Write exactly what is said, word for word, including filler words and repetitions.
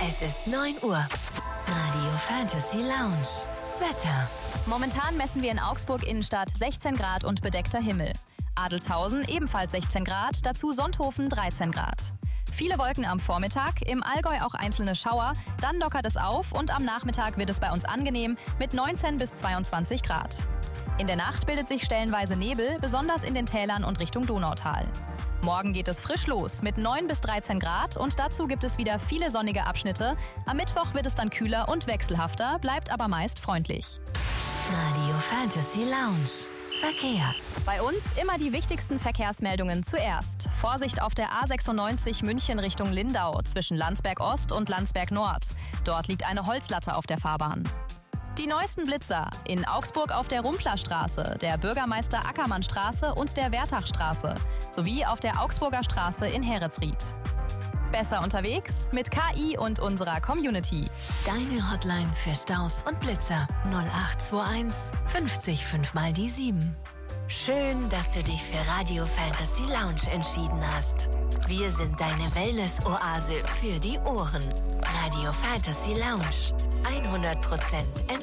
Es ist neun Uhr. Radio Fantasy Lounge. Wetter. Momentan messen wir in Augsburg Innenstadt sechzehn Grad und bedeckter Himmel. Adelshausen ebenfalls sechzehn Grad, dazu Sonthofen dreizehn Grad. Viele Wolken am Vormittag, im Allgäu auch einzelne Schauer, dann lockert es auf und am Nachmittag wird es bei uns angenehm mit neunzehn bis zweiundzwanzig Grad. In der Nacht bildet sich stellenweise Nebel, besonders in den Tälern und Richtung Donautal. Morgen geht es frisch los mit neun bis dreizehn Grad und dazu gibt es wieder viele sonnige Abschnitte. Am Mittwoch wird es dann kühler und wechselhafter, bleibt aber meist freundlich. Radio Fantasy Lounge. Verkehr. Bei uns immer die wichtigsten Verkehrsmeldungen zuerst. Vorsicht auf der A sechsundneunzig München Richtung Lindau zwischen Landsberg Ost und Landsberg Nord. Dort liegt eine Holzlatte auf der Fahrbahn. Die neuesten Blitzer in Augsburg auf der Rumplerstraße, der Bürgermeister Ackermann-Straße und der Wertachstraße sowie auf der Augsburger Straße in Heretsried. Besser unterwegs mit K I und unserer Community. Deine Hotline für Staus und Blitzer null acht zwei eins fünfzig fünf mal die sieben. Schön, dass du dich für Radio Fantasy Lounge entschieden hast. Wir sind deine Wellness-Oase für die Ohren. Radio Fantasy Lounge. hundert Prozent entspannt.